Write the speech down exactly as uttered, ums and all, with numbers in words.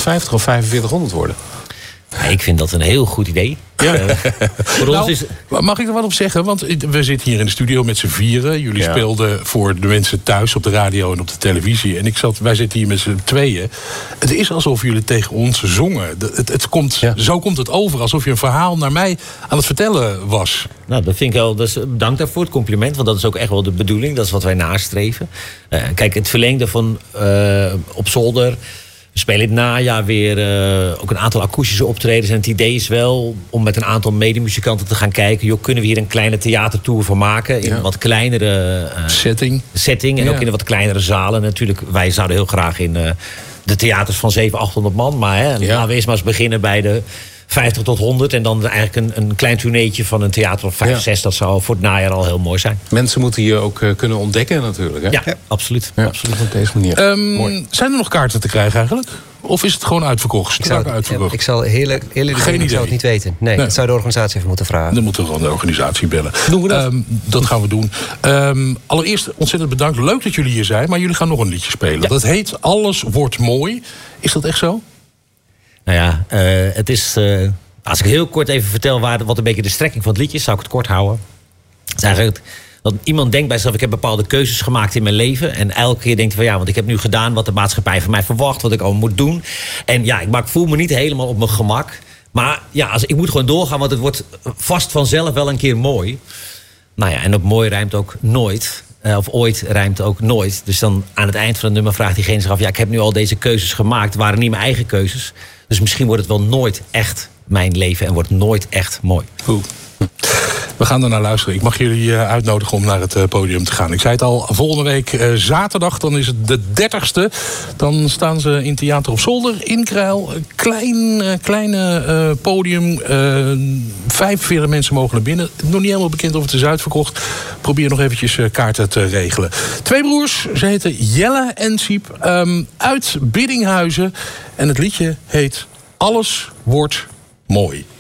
vierhonderdvijftig of vijfenveertighonderd worden. Ja, ik vind dat een heel goed idee. Ja. Uh, voor nou, ons is... Mag ik er wat op zeggen? Want we zitten hier in de studio met z'n vieren. Jullie ja. speelden voor de mensen thuis op de radio en op de televisie. En ik zat, wij zitten hier met z'n tweeën. Het is alsof jullie tegen ons zongen. Het, het komt, ja. Zo komt het over, alsof je een verhaal naar mij aan het vertellen was. Nou, dat vind ik wel. Dus bedankt daarvoor, het compliment. Want dat is ook echt wel de bedoeling. Dat is wat wij nastreven. Uh, kijk, het verlengde van uh, op zolder. We spelen in het najaar weer uh, ook een aantal akoestische optredens. En het idee is wel om met een aantal medemuzikanten te gaan kijken. Joh, kunnen we hier een kleine theatertour van maken? In ja. een wat kleinere uh, setting. setting. En ja. ook in een wat kleinere zalen. Natuurlijk, wij zouden heel graag in uh, de theaters van zevenhonderd, achthonderd man. Maar hè, ja. laten we eerst maar eens beginnen bij de vijftig tot honderd. En dan eigenlijk een, een klein tourneetje van een theater of vijf, ja. zes. Dat zou voor het najaar al heel mooi zijn. Mensen moeten je ook uh, kunnen ontdekken natuurlijk. Hè? Ja, ja, absoluut. Ja. absoluut. Op deze manier. Um, zijn er nog kaarten te krijgen eigenlijk? Of is het gewoon uitverkocht? Ik zou, uitverkocht? Ik zal heel eerlijk zeggen, ik zou het niet weten. Nee, nee. Dat zou de organisatie even moeten vragen. Dan moeten we gewoon de organisatie bellen. Doen we dat? Um, dat gaan we doen. Um, allereerst ontzettend bedankt. Leuk dat jullie hier zijn. Maar jullie gaan nog een liedje spelen. Ja. Dat heet Alles wordt mooi. Is dat echt zo? Nou ja, uh, het is... Uh, als ik heel kort even vertel waar, wat een beetje de strekking van het liedje is, zou ik het kort houden. Het is eigenlijk dat iemand denkt bij zichzelf, ik heb bepaalde keuzes gemaakt in mijn leven. En elke keer denkt van ja, want ik heb nu gedaan wat de maatschappij van mij verwacht, wat ik al moet doen. En ja, ik, maar ik voel me niet helemaal op mijn gemak. Maar ja, als, ik moet gewoon doorgaan, want het wordt vast vanzelf wel een keer mooi. Nou ja, en op mooi rijmt ook nooit. Uh, of ooit rijmt ook nooit. Dus dan aan het eind van het nummer vraagt diegene zich af, ja, ik heb nu al deze keuzes gemaakt. Het waren niet mijn eigen keuzes. Dus misschien wordt het wel nooit echt mijn leven en wordt nooit echt mooi. Oeh. We gaan er naar luisteren. Ik mag jullie uh, uitnodigen om naar het uh, podium te gaan. Ik zei het al, volgende week uh, zaterdag, dan is het de dertigste. Dan staan ze in Theater op Zolder, in Krijl. Een klein, uh, kleine uh, podium. Uh, vijfenveertig mensen mogen er binnen. Nog niet helemaal bekend of het is uitverkocht. Probeer nog eventjes uh, kaarten te regelen. Twee broers, ze heten Jelle en Siep. Um, uit Biddinghuizen. En het liedje heet Alles wordt mooi.